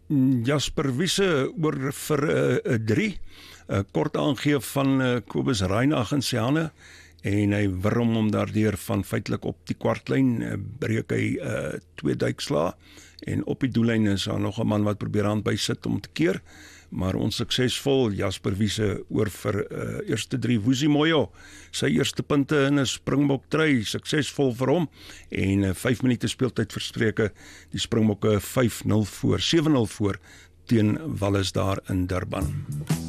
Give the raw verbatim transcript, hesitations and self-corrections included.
Jasper Wiese oor vir 'n uh, drie. Uh, kort aangeef van uh, Kobus Reinagh in sy hande en hy wirm hom daardeur van feitelik op die kwartlyn, uh, breek hy uh, twee duikslaa en op die doellyn is daar nog 'n man wat probeer hand by sit om te keer, maar onsuksesvol. Jasper Wiese oor vir uh, eerste drie. Woesie Moyo, sy eerste punte in 'n Springbok trui, suksesvol vir hom en uh, vyf minute speeltyd verstreke, die Springbokke vyf nul voor, sewe nul voor teen Wallis daar in Durban.